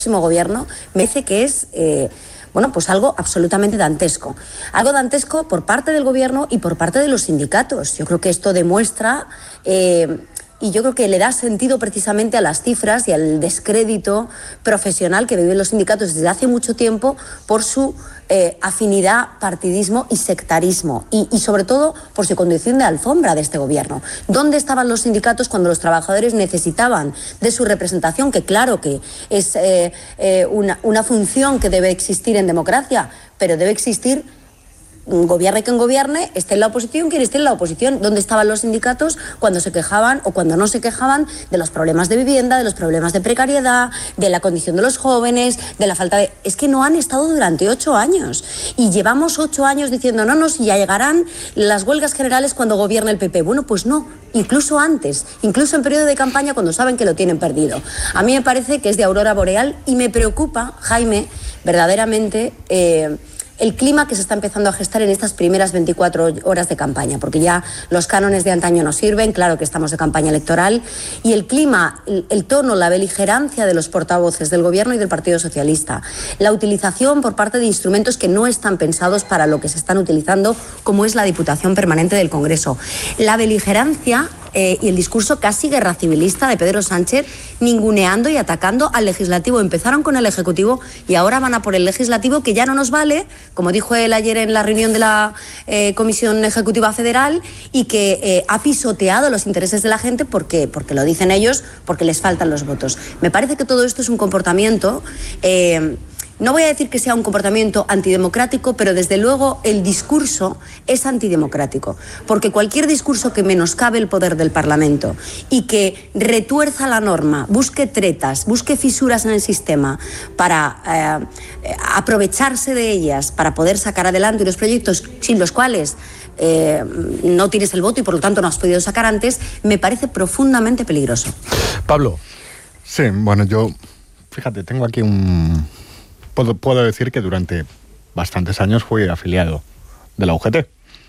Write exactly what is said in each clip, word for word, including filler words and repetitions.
próximo gobierno me parece que es eh, bueno, pues algo absolutamente dantesco. Algo dantesco por parte del gobierno y por parte de los sindicatos. Yo creo que esto demuestra eh, y yo creo que le da sentido precisamente a las cifras y al descrédito profesional que viven los sindicatos desde hace mucho tiempo por su eh, afinidad, partidismo y sectarismo y, y sobre todo por su condición de alfombra de este gobierno. ¿Dónde estaban los sindicatos cuando los trabajadores necesitaban de su representación? Que claro que es eh, eh, una, una función que debe existir en democracia, pero debe existir gobierne quien gobierne, esté en la oposición quien esté en la oposición. ¿Dónde estaban los sindicatos cuando se quejaban o cuando no se quejaban de los problemas de vivienda, de los problemas de precariedad, de la condición de los jóvenes, de la falta de... Es que no han estado durante ocho años y llevamos ocho años diciendo no, no, si ya llegarán las huelgas generales cuando gobierne el P P. Bueno, pues no, incluso antes, incluso en periodo de campaña cuando saben que lo tienen perdido. A mí me parece que es de aurora boreal y me preocupa, Jaime, verdaderamente... Eh, el clima que se está empezando a gestar en estas primeras veinticuatro horas de campaña, porque ya los cánones de antaño no sirven, claro que estamos de campaña electoral, y el clima, el, el tono, la beligerancia de los portavoces del Gobierno y del Partido Socialista, la utilización por parte de instrumentos que no están pensados para lo que se están utilizando, como es la Diputación Permanente del Congreso, la beligerancia eh, y el discurso casi guerra civilista de Pedro Sánchez, ninguneando y atacando al Legislativo. Empezaron con el Ejecutivo y ahora van a por el Legislativo, que ya no nos vale, como dijo él ayer en la reunión de la eh, Comisión Ejecutiva Federal, y que eh, ha pisoteado los intereses de la gente porque, porque lo dicen ellos, porque les faltan los votos. Me parece que todo esto es un comportamiento... Eh, No voy a decir que sea un comportamiento antidemocrático, pero desde luego el discurso es antidemocrático, porque cualquier discurso que menoscabe el poder del Parlamento y que retuerza la norma, busque tretas, busque fisuras en el sistema para eh, aprovecharse de ellas, para poder sacar adelante unos proyectos sin los cuales eh, no tienes el voto y por lo tanto no has podido sacar antes, me parece profundamente peligroso. Pablo. Sí, bueno, yo, fíjate, tengo aquí un... Puedo, puedo decir que durante bastantes años fui afiliado de la U G T,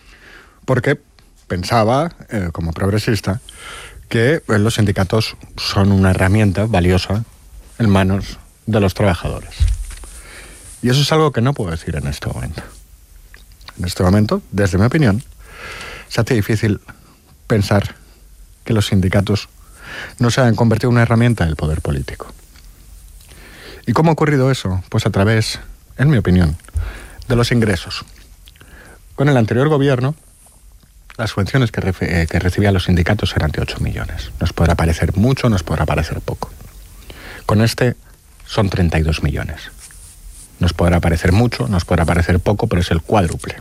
porque pensaba, eh, como progresista, que eh, los sindicatos son una herramienta valiosa en manos de los trabajadores. Y eso es algo que no puedo decir en este momento. En este momento, desde mi opinión, se hace difícil pensar que los sindicatos no se han convertido en una herramienta del poder político. ¿Y cómo ha ocurrido eso? Pues a través, en mi opinión, de los ingresos. Con el anterior gobierno, las subvenciones que, ref- que recibían los sindicatos eran de ocho millones. Nos podrá parecer mucho, nos podrá parecer poco. Con este son treinta y dos millones. Nos podrá parecer mucho, nos podrá parecer poco, pero es el cuádruple.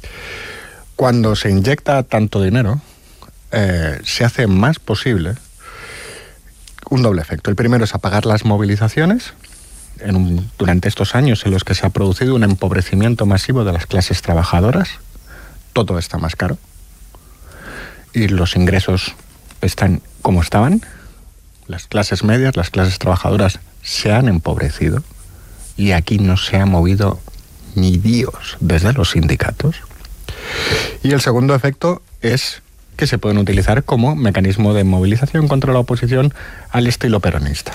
Cuando se inyecta tanto dinero, eh, se hace más posible un doble efecto. El primero es apagar las movilizaciones. En un, durante estos años en los que se ha producido un empobrecimiento masivo de las clases trabajadoras, todo está más caro y los ingresos están como estaban. Las clases medias, las clases trabajadoras se han empobrecido y aquí no se ha movido ni Dios desde los sindicatos. Y el segundo efecto es que se pueden utilizar como mecanismo de movilización contra la oposición al estilo peronista.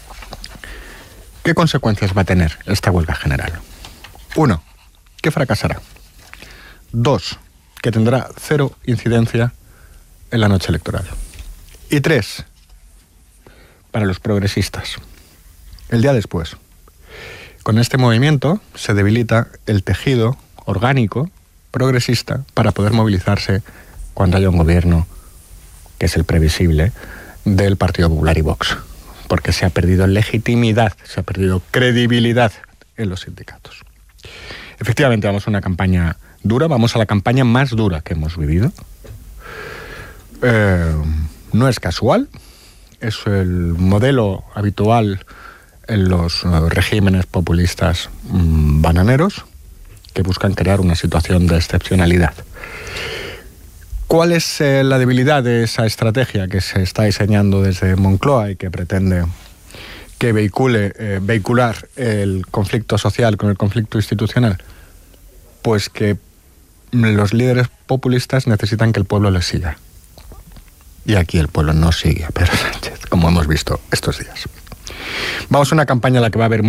¿Qué consecuencias va a tener esta huelga general? Uno, que fracasará. Dos, que tendrá cero incidencia en la noche electoral. Y tres, para los progresistas, el día después. Con este movimiento se debilita el tejido orgánico progresista para poder movilizarse cuando haya un gobierno, que es el previsible, del Partido Popular y Vox. Porque se ha perdido legitimidad, se ha perdido credibilidad en los sindicatos. Efectivamente, vamos a una campaña dura, vamos a la campaña más dura que hemos vivido. Eh, no es casual, es el modelo habitual en los regímenes populistas mmm, bananeros que buscan crear una situación de excepcionalidad. ¿Cuál es eh, la debilidad de esa estrategia que se está diseñando desde Moncloa y que pretende que vehicule, eh, vehicular el conflicto social con el conflicto institucional? Pues que los líderes populistas necesitan que el pueblo les siga. Y aquí el pueblo no sigue a Pedro Sánchez, como hemos visto estos días. Vamos a una campaña en la que va a haber